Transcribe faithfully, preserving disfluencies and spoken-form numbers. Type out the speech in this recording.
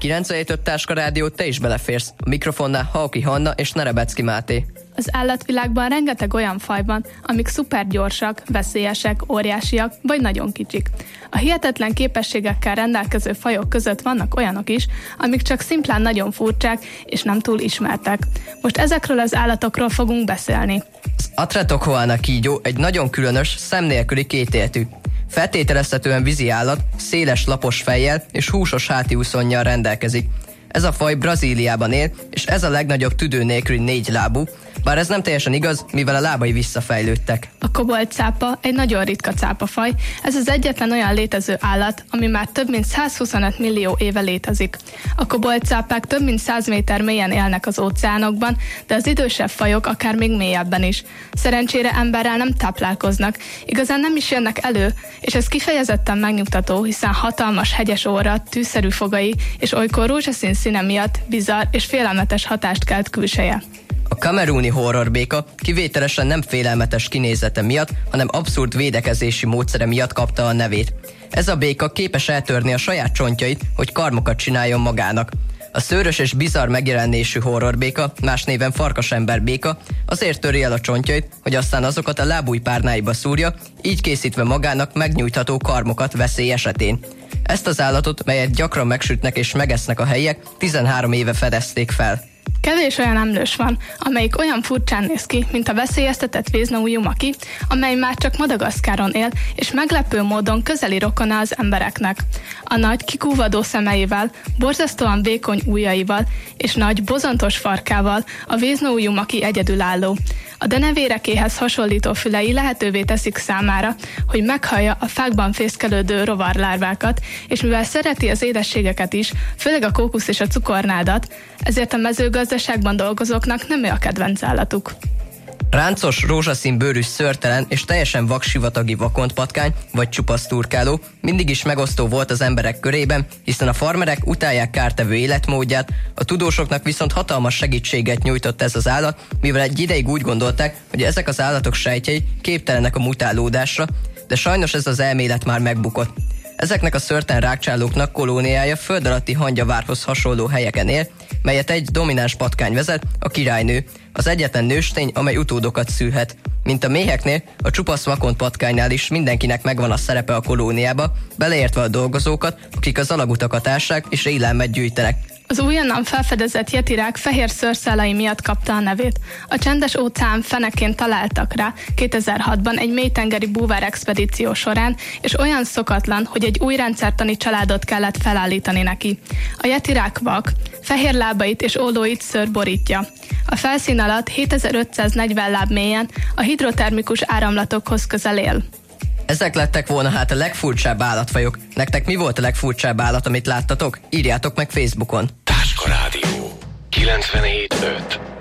kilencvenhét öt Táska Rádió, te is beleférsz. A mikrofonnál Hauki Hanna és Nerebecki Máté. Az állatvilágban rengeteg olyan faj van, amik szupergyorsak, veszélyesek, óriásiak vagy nagyon kicsik. A hihetetlen képességekkel rendelkező fajok között vannak olyanok is, amik csak szimplán nagyon furcsák és nem túl ismertek. Most ezekről az állatokról fogunk beszélni. Az Atretokoana kígyó egy nagyon különös, szem nélküli kétéltű. Feltételezhetően vízi állat, széles lapos fejjel és húsos hátiúszonnyal rendelkezik. Ez a faj Brazíliában él, és ez a legnagyobb tüdő nélküli négylábú, bár ez nem teljesen igaz, mivel a lábai visszafejlődtek. A koboltcápa egy nagyon ritka cápafaj, ez az egyetlen olyan létező állat, ami már több mint százhuszonöt millió éve létezik. A koboltcápák több mint száz méter mélyen élnek az óceánokban, de az idősebb fajok akár még mélyebben is. Szerencsére emberrel nem táplálkoznak, igazán nem is jönnek elő, és ez kifejezetten megnyugtató, hiszen hatalmas hegyes orra, tűszerű fogai és olykor rózsaszín színe miatt bizarr és félelmetes hatást kelt külseje. A kamerúni horrorbéka kivételesen nem félelmetes kinézete miatt, hanem abszurd védekezési módszere miatt kapta a nevét. Ez a béka képes eltörni a saját csontjait, hogy karmokat csináljon magának. A szőrös és bizarr megjelenésű horrorbéka, más néven farkasember béka, azért töri el a csontjait, hogy aztán azokat a lábújpárnáiba szúrja, így készítve magának megnyújtható karmokat veszély esetén. Ezt az állatot, melyet gyakran megsütnek és megesznek a helyiek, tizenhárom éve fedezték fel. Kevés olyan emlős van, amelyik olyan furcsán néz ki, mint a veszélyeztetett véznaújú maki, amely már csak Madagaszkáron él, és meglepő módon közeli rokona az embereknek. A nagy, kikúvadó szemeivel, borzasztóan vékony ujjaival és nagy, bozontos farkával a véznaújú maki egyedülálló. A denevérekéhez hasonlító fülei lehetővé teszik számára, hogy meghallja a fákban fészkelődő rovarlárvákat, és mivel szereti az édességeket is, főleg a kókusz és a cukornádat, ezért a mezőgazdaságban dolgozóknak nem ő a kedvenc állatuk. Ráncos, rózsaszín bőrű, szőrtelen és teljesen vaksivatagi vakontpatkány vagy csupasz turkáló mindig is megosztó volt az emberek körében, hiszen a farmerek utálják kártevő életmódját, a tudósoknak viszont hatalmas segítséget nyújtott ez az állat, mivel egy ideig úgy gondolták, hogy ezek az állatok sejtjei képtelenek a mutálódásra, de sajnos ez az elmélet már megbukott. Ezeknek a szőrtelen rágcsálóknak kolóniája föld alatti hangyavárhoz hasonló helyeken él, melyet egy domináns patkány vezet, a királynő, az egyetlen nőstény, amely utódokat szülhet. Mint a méheknél, a csupasz vakond patkánynál is mindenkinek megvan a szerepe a kolóniába, beleértve a dolgozókat, akik az alagutakat ássák és élelmet gyűjtenek. Az újonnan felfedezett jetirák fehér szőrszálai miatt kapta a nevét. A csendes óceán feneként találtak rá kétezer-hatban egy mélytengeri búvár expedíció során, és olyan szokatlan, hogy egy új rendszertani családot kellett felállítani neki. A jetirák vak, fehér lábait és ollóit szőr borítja. A felszín alatt hétezer-ötszáznegyven láb mélyen a hidrotermikus áramlatokhoz közel él. Ezek lettek volna hát a legfurcsább állatfajok. Nektek mi volt a legfurcsább állat, amit láttatok? Írjátok meg Facebookon. Táska Rádió kilencvenhét öt